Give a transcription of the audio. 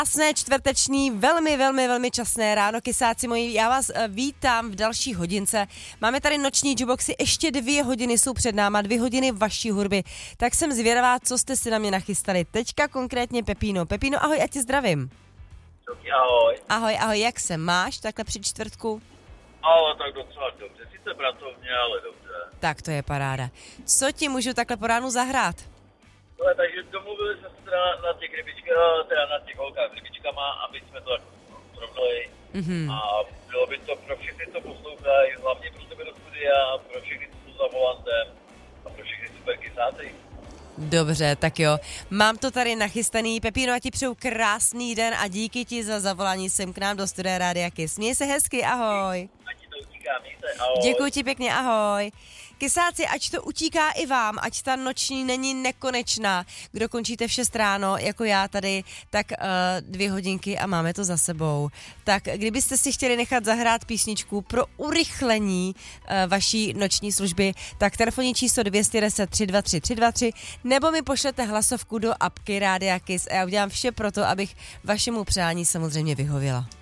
Krásné čtvrteční, velmi časné ráno, kysáci moji, já vás vítám v další hodince. Máme tady noční juboxy, ještě 2 hodiny jsou před náma, 2 hodiny vaší hudby, tak jsem zvědavá, co jste si na mě nachystali. Teďka konkrétně Pepino. Pepino, ahoj, já tě zdravím. Ahoj. Ahoj, jak se máš takhle při čtvrtku? Ale tak docela dobře, sice pracovně, ale dobře. Tak to je paráda. Co ti můžu takhle po ránu zahrát? Ale takže domluvili jsme se na těch rybičkách, teda na těch holkách s rybičkama, aby jsme to tak srovnali. Mhm. A bylo by to pro všechny, co poslouchají, hlavně pro tebe do studia, pro všechny, co jsou za volantem a pro všechny super kysáty. Dobře, tak jo. Mám to tady nachystaný. Pepino, já ti přeju krásný den a díky ti za zavolání sem k nám do studia Rádia Kiss. Měj se hezky, ahoj. Ať ti to utíká, měj se, ahoj. Děkuji ti pěkně, ahoj. Kysáci, ať to utíká i vám, ať ta noční není nekonečná. Kdo končíte v 6 ráno, jako já tady, tak 2 hodinky a máme to za sebou. Tak kdybyste si chtěli nechat zahrát písničku pro urychlení vaší noční služby, tak telefonní číslo 210 323 323 nebo mi pošlete hlasovku do apky Rádia Kiss a já udělám vše pro to, abych vašemu přání samozřejmě vyhověla.